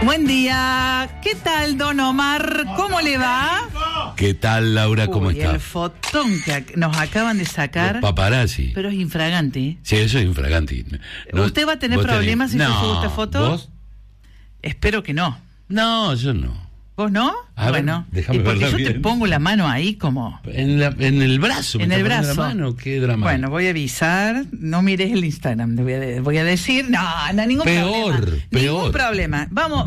Buen día. ¿Qué tal, don Omar? ¿Cómo le va? ¿Qué tal, Laura? ¿Cómo está? El fotón que nos acaban de sacar. Los paparazzi. Pero es infragante. Sí, eso es infragante. No, ¿usted va a tener problemas si se sube esta foto? ¿Vos? Espero que no. No, yo no. ¿Vos no? A bueno, ver, déjame porque yo bien. te pongo la mano ahí como... En el brazo. En el brazo. La mano, qué drama. Bueno, voy a avisar. No mires el Instagram. Voy a decir... No, ningún problema. Ningún problema. Vamos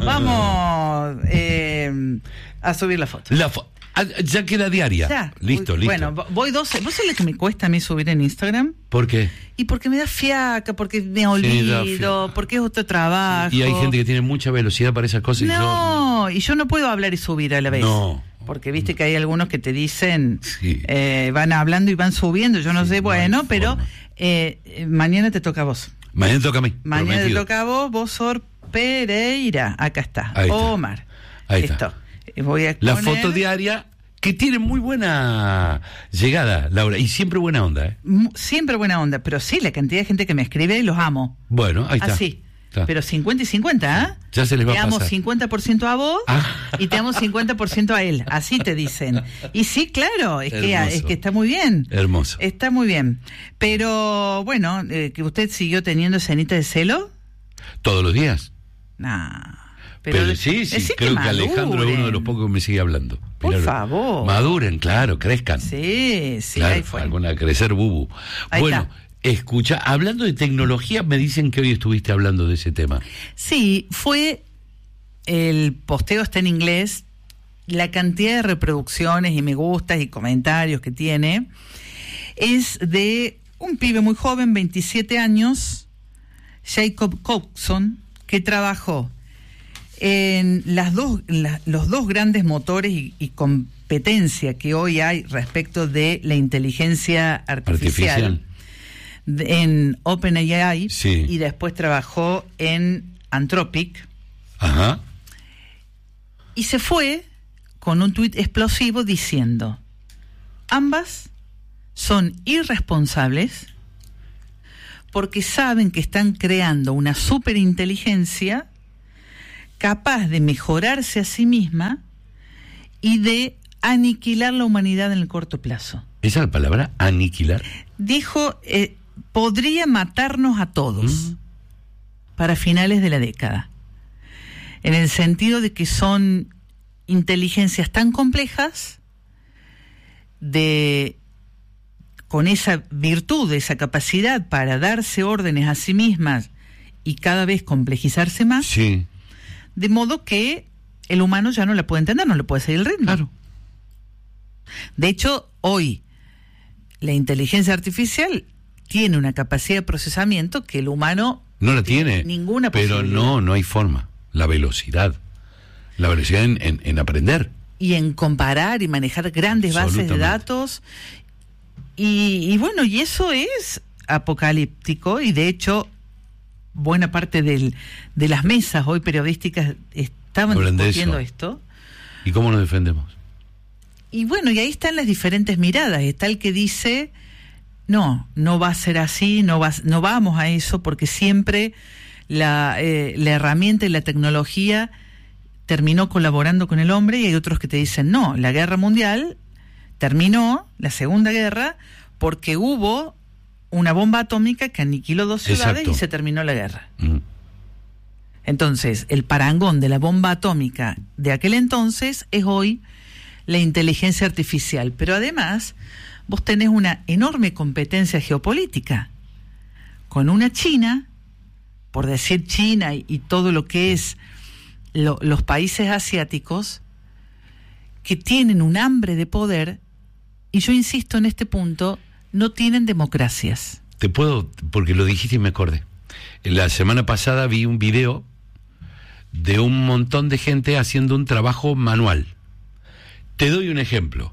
a subir la foto. Ya queda diaria. Ya. Listo. Bueno, voy 12. ¿Vos sabés lo que me cuesta a mí subir en Instagram? ¿Por qué? Y porque me da fiaca, porque me olvido, porque es otro trabajo. Y hay gente que tiene mucha velocidad para esas cosas. Y yo no puedo hablar y subir a la vez. No. Porque viste que hay algunos que te dicen, sí. Van hablando y van subiendo. Yo no sé, bueno, pero mañana te toca a vos. Mañana toca a mí. Mañana prometido. te toca a vos, Sor Pereira. Acá está. Ahí está. Omar. Ahí Listo. está. Voy a la foto diaria, que tiene muy buena llegada, Laura, y siempre buena onda, ¿eh? Siempre buena onda, pero sí, la cantidad de gente que me escribe, los amo. Bueno, ahí está. Así. Está. Pero 50 y 50, ¿eh? Ya se les va a pasar. Te amo 50% a vos y te amo 50% a él. Así te dicen. Y sí, claro, es que está muy bien. Hermoso. Está muy bien. Pero, bueno, que usted siguió teniendo escenita de celo. ¿Todos los días? Nah. Pero sí, creo que Alejandro es uno de los pocos que me sigue hablando. Por favor. Maduren, claro, crezcan. Sí, claro, ahí fue. Alguna crecer bubu. Ahí bueno, está. Escucha, hablando de tecnología, me dicen que hoy estuviste hablando de ese tema. Sí, el posteo está en inglés, la cantidad de reproducciones y me gustas y comentarios que tiene es de un pibe muy joven, 27 años, Jacob Coxon, que trabajó en los dos grandes motores y competencia que hoy hay respecto de la inteligencia artificial. En OpenAI, sí. Y después trabajó en Anthropic. Ajá. Y se fue con un tuit explosivo diciendo: ambas son irresponsables porque saben que están creando una superinteligencia capaz de mejorarse a sí misma y de aniquilar la humanidad en el corto plazo. ¿Esa es la palabra, aniquilar? Dijo, podría matarnos a todos para finales de la década. En el sentido de que son inteligencias tan complejas, con esa virtud, esa capacidad para darse órdenes a sí mismas y cada vez complejizarse más. Sí. De modo que el humano ya no la puede entender, no le puede seguir el ritmo. Claro. De hecho, hoy la inteligencia artificial tiene una capacidad de procesamiento que el humano no la tiene. Ninguna pero posibilidad. no hay forma. La velocidad en aprender. Y en comparar y manejar grandes bases de datos. Y bueno, y eso es apocalíptico, y de hecho buena parte de las mesas hoy periodísticas estaban discutiendo esto. ¿Y cómo nos defendemos? Y bueno, y ahí están las diferentes miradas. Está el que dice, no va a ser así, no vamos a eso, porque siempre la herramienta y la tecnología terminó colaborando con el hombre, y hay otros que te dicen, no, la guerra mundial terminó, la Segunda Guerra, porque hubo una bomba atómica que aniquiló 2 ciudades. Exacto. Y se terminó la guerra. Entonces, el parangón de la bomba atómica de aquel entonces es hoy la inteligencia artificial. Pero además, vos tenés una enorme competencia geopolítica con una China, por decir China y todo lo que es los países asiáticos, que tienen un hambre de poder, y yo insisto en este punto, no tienen democracias. Te puedo, porque lo dijiste y me acordé. La semana pasada vi un video de un montón de gente haciendo un trabajo manual. Te doy un ejemplo.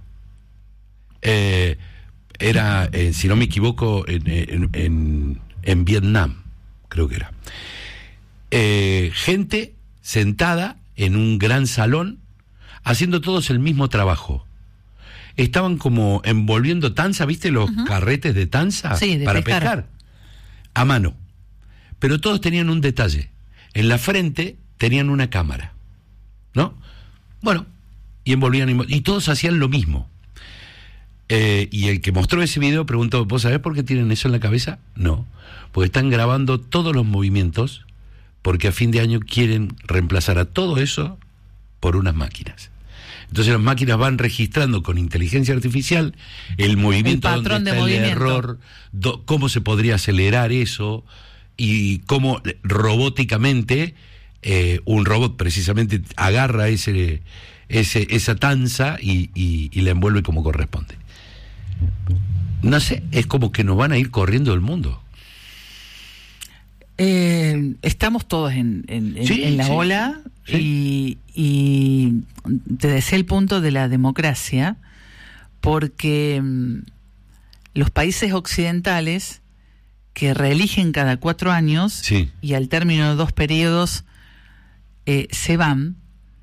Era, si no me equivoco, en Vietnam, creo que era. Gente sentada en un gran salón, haciendo todos el mismo trabajo. Estaban como envolviendo tanza, ¿viste los carretes de tanza? Sí, de para pescar a mano. Pero todos tenían un detalle. En la frente tenían una cámara, ¿no? Bueno, y envolvían, y todos hacían lo mismo. Y el que mostró ese video preguntó, ¿vos sabés por qué tienen eso en la cabeza? No, porque están grabando todos los movimientos, porque a fin de año quieren reemplazar a todo eso por unas máquinas. Entonces las máquinas van registrando con inteligencia artificial el movimiento, el patrón dónde de está el movimiento. error, cómo se podría acelerar eso, y cómo robóticamente un robot precisamente agarra esa tanza y la envuelve como corresponde. No sé, es como que nos van a ir corriendo del mundo. Estamos todos en la Sí, ola, sí. y te decía el punto de la democracia, porque los países occidentales que reeligen cada 4 años, Sí. y al término de 2 periodos se van,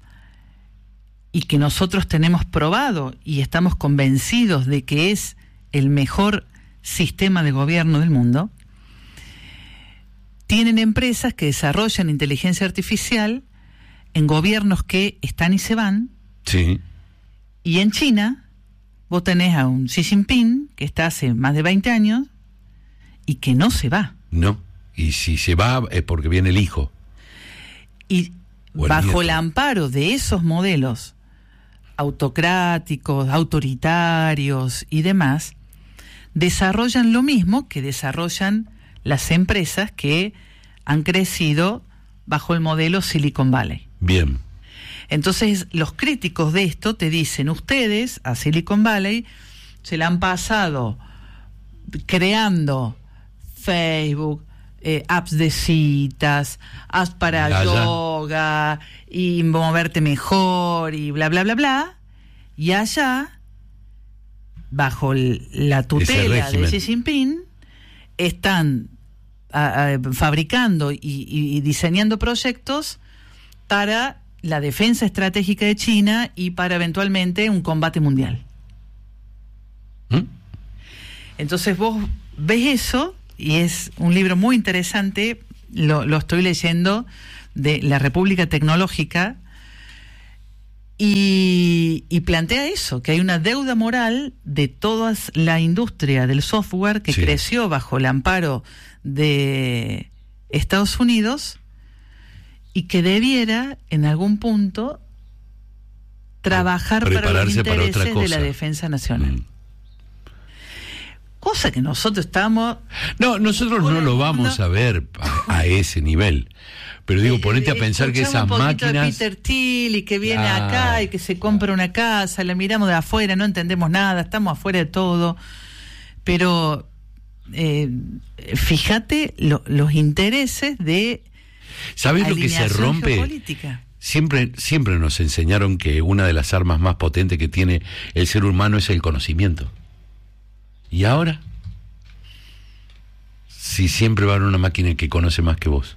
y que nosotros tenemos probado y estamos convencidos de que es el mejor sistema de gobierno del mundo, tienen empresas que desarrollan inteligencia artificial en gobiernos que están y se van. Sí. Y en China vos tenés a un Xi Jinping que está hace más de 20 años y que no se va. No, y si se va es porque viene el hijo. Y O el bajo nieto. el amparo de esos modelos autocráticos, autoritarios y demás, desarrollan lo mismo que desarrollan las empresas que han crecido bajo el modelo Silicon Valley. Bien. Entonces, los críticos de esto te dicen, ustedes a Silicon Valley se la han pasado creando Facebook, apps de citas, apps para yoga y moverte mejor y bla, bla, bla, bla. Y allá, bajo la tutela de Xi Jinping, están fabricando y diseñando proyectos para la defensa estratégica de China y para eventualmente un combate mundial. Entonces vos ves eso, y es un libro muy interesante, lo estoy leyendo, de la República Tecnológica, y plantea eso, que hay una deuda moral de toda la industria del software que creció bajo el amparo de Estados Unidos y que debiera en algún punto trabajar para los intereses de la defensa nacional. Cosa que nosotros estamos... No, nosotros no lo vamos a ver a ese nivel. Pero digo, ponete a pensar que esas máquinas... de Peter Thiel y que viene acá y que se compra una casa, la miramos de afuera, no entendemos nada, estamos afuera de todo. Pero fíjate los intereses de... ¿Sabes lo que se rompe? Geopolítica. Siempre nos enseñaron que una de las armas más potentes que tiene el ser humano es el conocimiento. ¿Y ahora? Si siempre va a haber una máquina que conoce más que vos,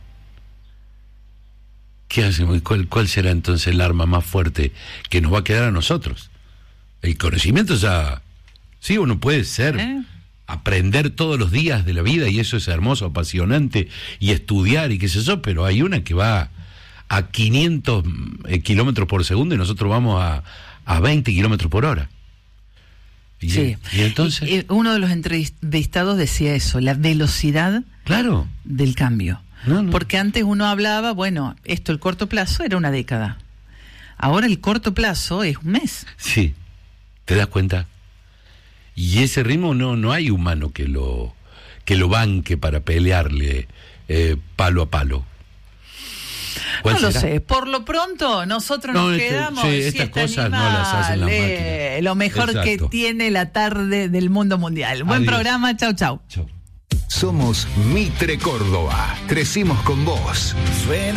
¿qué hacemos? ¿Cuál será entonces el arma más fuerte que nos va a quedar a nosotros? El conocimiento ya... Sí, uno puede aprender todos los días de la vida, y eso es hermoso, apasionante, y estudiar y qué sé yo, pero hay una que va a 500 kilómetros por segundo y nosotros vamos a 20 kilómetros por hora. Sí. ¿Y entonces? Uno de los entrevistados decía eso, la velocidad del cambio. No. Porque antes uno hablaba, bueno, el corto plazo era una década. Ahora el corto plazo es un mes. Sí, ¿te das cuenta? Y ese ritmo no hay humano que lo banque para pelearle palo a palo. No lo sé, por lo pronto nosotros nos quedamos. Estas cosas no las hacen las máquinas. Lo mejor que tiene la tarde del mundo mundial. Buen programa, chau. Somos Mitre Córdoba, crecimos con vos.